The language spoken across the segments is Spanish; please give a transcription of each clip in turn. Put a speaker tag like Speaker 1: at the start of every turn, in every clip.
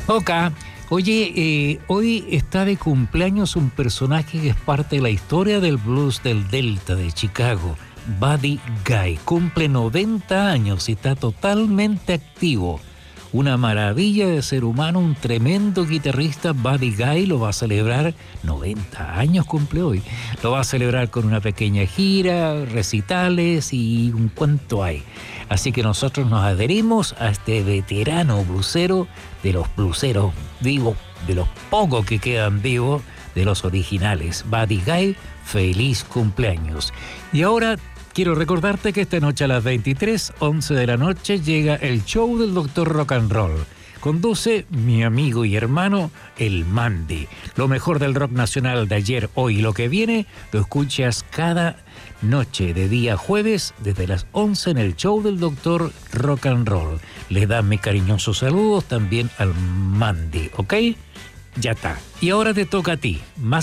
Speaker 1: Ok. Oye, hoy está de cumpleaños un personaje que es parte de la historia del blues del Delta de Chicago, Buddy Guy. Cumple 90 años y está totalmente activo. Una maravilla de ser humano, un tremendo guitarrista. Buddy Guy lo va a celebrar, 90 años cumple hoy. Lo va a celebrar con una pequeña gira, recitales y un cuanto hay. Así que nosotros nos adherimos a este veterano blusero, de los bluseros vivos, de los pocos que quedan vivos, de los originales. Buddy Guy, feliz cumpleaños. Y ahora quiero recordarte que esta noche a las 23:11 de la noche llega el show del Dr. Rock and Roll. Conduce mi amigo y hermano, el Mandy. Lo mejor del rock nacional de ayer, hoy y lo que viene, lo escuchas cada noche de día jueves desde las 11 en el show del Dr. Rock and Roll. Le dan mis cariñosos saludos también al Mandy, ¿ok? Ya está. Y ahora te toca a ti. Más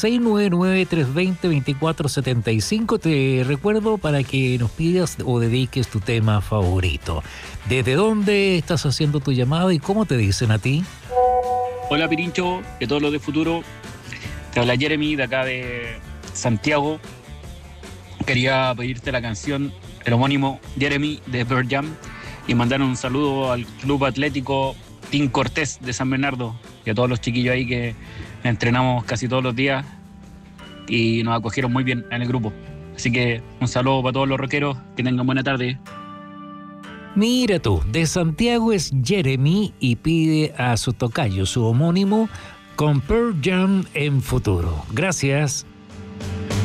Speaker 1: 56993202475. Te recuerdo para que nos pidas o dediques tu tema favorito. ¿Desde dónde estás haciendo tu llamada y cómo te dicen a ti?
Speaker 2: Hola Pirincho, de todos los de futuro. Te habla Jeremy de acá de Santiago. Quería pedirte la canción, el homónimo Jeremy de Pearl Jam, y mandar un saludo al Club Atlético Team Cortés de San Bernardo y a todos los chiquillos ahí que entrenamos casi todos los días y nos acogieron muy bien en el grupo. Así que un saludo para todos los rockeros, que tengan buena tarde.
Speaker 1: Mira tú, de Santiago es Jeremy y pide a su tocayo, su homónimo, con Pearl Jam en futuro. Gracias.